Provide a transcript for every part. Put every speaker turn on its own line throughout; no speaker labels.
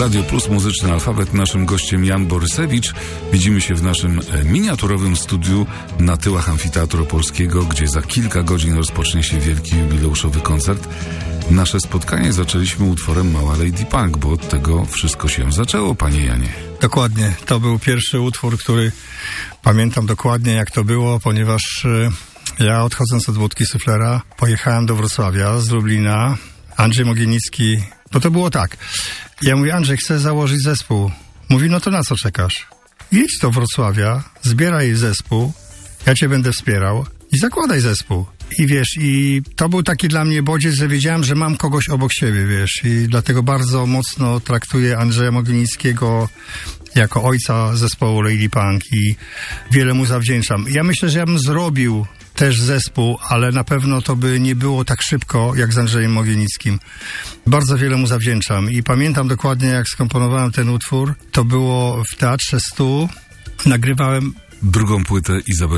Radio Plus, Muzyczny Alfabet. Naszym gościem Jan Borysewicz. Widzimy się w naszym miniaturowym studiu na tyłach Amfiteatru Opolskiego, gdzie za kilka godzin rozpocznie się wielki jubileuszowy koncert. Nasze spotkanie zaczęliśmy utworem Mała Lady Punk, bo od tego wszystko się zaczęło, panie Janie.
Dokładnie. To był pierwszy utwór, który pamiętam dokładnie, jak to było, ponieważ ja, odchodząc od Budki Suflera, pojechałem do Wrocławia z Lublina. Andrzej Mogilnicki, bo to było tak. Ja mówię: Andrzej, chcę założyć zespół. Mówi: no to na co czekasz? Jedź do Wrocławia, zbieraj zespół, ja cię będę wspierał i zakładaj zespół. I wiesz, i to był taki dla mnie bodziec, że wiedziałem, że mam kogoś obok siebie, wiesz, i dlatego bardzo mocno traktuję Andrzeja Mogilnickiego jako ojca zespołu Lady Punk i wiele mu zawdzięczam. Ja myślę, że ja bym zrobił też zespół, ale na pewno to by nie było tak szybko jak z Andrzejem Mogilnickim. Bardzo wiele mu zawdzięczam i pamiętam dokładnie, jak skomponowałem ten utwór. To było w Teatrze Stu. Nagrywałem
drugą płytę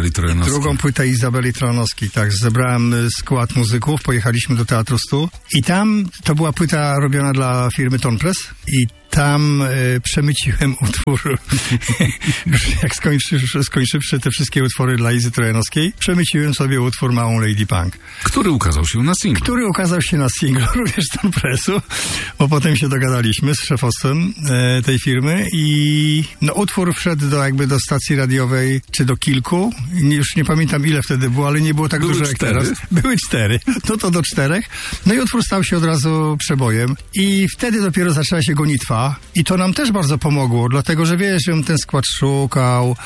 Izabeli Trojanowskiej. Tak, zebrałem skład muzyków, pojechaliśmy do Teatru Stu i tam to była płyta robiona dla firmy Tonpress i tam przemyciłem utwór, jak skończywszy te wszystkie utwory dla Izy Trojanowskiej, przemyciłem sobie utwór Małą Lady Punk. Który ukazał się na singlu. Również Tonpressu, bo potem się dogadaliśmy z szefostwem tej firmy i no, utwór wszedł do stacji radiowej, czy do kilku, już nie pamiętam ile wtedy było, ale nie było tak dużo jak teraz. Były 4, no to do 4. No i utwór stał się od razu przebojem i wtedy dopiero zaczęła się gonitwa. I to nam też bardzo pomogło, dlatego że wiesz, że ten skład szukał.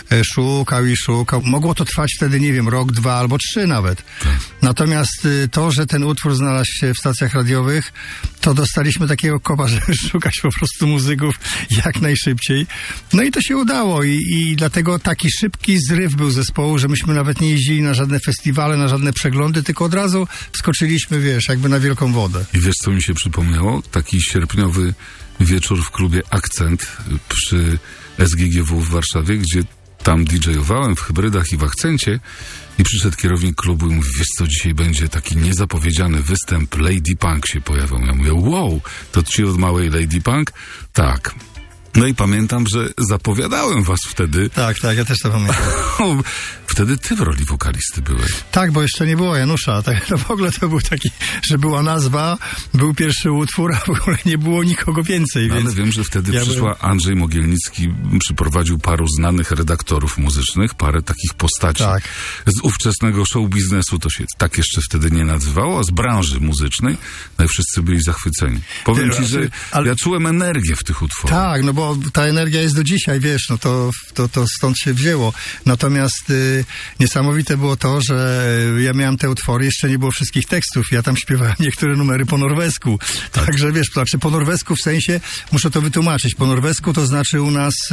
Mogło to trwać wtedy, nie wiem, rok, 2 albo 3 nawet. Natomiast to, że ten utwór znalazł się w stacjach radiowych, to dostaliśmy takiego kopa, żeby szukać po prostu muzyków jak najszybciej. No i to się udało i dlatego taki szybki zryw był zespołu, że myśmy nawet nie jeździli na żadne festiwale, na żadne przeglądy, tylko od razu wskoczyliśmy, wiesz, jakby na wielką wodę. I wiesz, co mi się przypomniało? Taki sierpniowy wieczór w klubie Akcent przy SGGW w Warszawie, gdzie tam DJ-owałem w hybrydach i w akcencie i przyszedł kierownik klubu i mówi: wiesz co, dzisiaj będzie taki niezapowiedziany występ, Lady Punk się pojawią. Ja mówię: wow, to ci od Małej Lady Punk? Tak. No i pamiętam, że zapowiadałem was wtedy.
Tak, ja też to pamiętam.
Wtedy ty w roli wokalisty byłeś.
Tak, bo jeszcze nie było Janusza. Tak, to w ogóle to był taki, że była nazwa, był pierwszy utwór, a w ogóle nie było nikogo więcej.
No,
więc
ale wiem, że wtedy Andrzej Mogilnicki przyprowadził paru znanych redaktorów muzycznych, parę takich postaci z ówczesnego show biznesu, to się tak jeszcze wtedy nie nazywało, a z branży muzycznej. No i wszyscy byli zachwyceni. Powiem ci, że ja czułem energię w tych utworach.
Tak, no bo ta energia jest do dzisiaj, wiesz, no to stąd się wzięło. Natomiast niesamowite było to, że ja miałem te utwory, jeszcze nie było wszystkich tekstów. Ja tam śpiewałem niektóre numery po norwesku. Także wiesz, to znaczy po norwesku w sensie, muszę to wytłumaczyć, po norwesku to znaczy u nas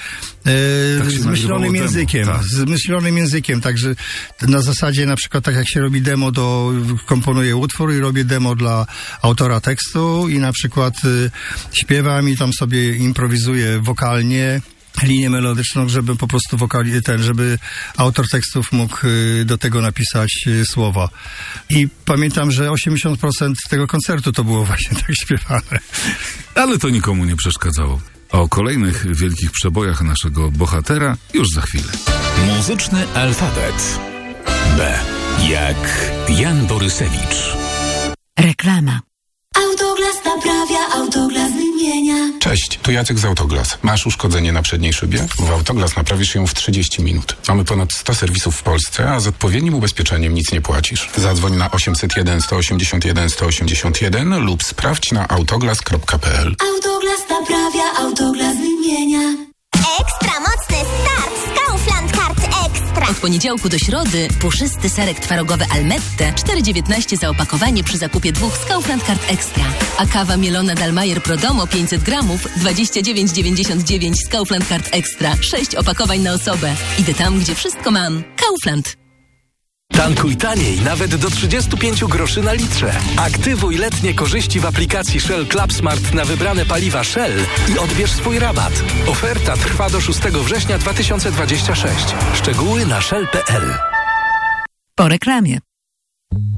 zmyślonym językiem. Zmyślonym językiem, także na zasadzie na przykład tak jak się robi demo, komponuję utwór i robię demo dla autora tekstu i na przykład śpiewam i tam sobie improwizuję wokalnie linię melodyczną, żeby po prostu żeby autor tekstów mógł do tego napisać słowa. I pamiętam, że 80% tego koncertu to było właśnie tak śpiewane.
Ale to nikomu nie przeszkadzało. O kolejnych wielkich przebojach naszego bohatera już za chwilę.
Muzyczny alfabet. B jak Jan Borysewicz.
Reklama.
Autoglas naprawia, Autoglas wymienia.
Cześć, tu Jacek z Autoglas. Masz uszkodzenie na przedniej szybie? W Autoglas naprawisz ją w 30 minut. Mamy ponad 100 serwisów w Polsce, a z odpowiednim ubezpieczeniem nic nie płacisz. Zadzwoń na 801 181 181 lub sprawdź na autoglas.pl.
Autoglas naprawia, Autoglas wymienia.
Ekstra mocny start z Kaufland Kart Ekstra.
Od poniedziałku do środy puszysty serek twarogowy Almette 4,19 za opakowanie przy zakupie 2 z Kaufland Kart Ekstra. A kawa mielona Dalmajer Prodomo 500 gramów 29,99 z Kaufland Kart Ekstra. 6 opakowań na osobę. Idę tam, gdzie wszystko mam. Kaufland.
Tankuj taniej, nawet do 35 groszy na litrze. Aktywuj letnie korzyści w aplikacji Shell Club Smart na wybrane paliwa Shell i odbierz swój rabat. Oferta trwa do 6 września 2026. Szczegóły na shell.pl.
Po reklamie.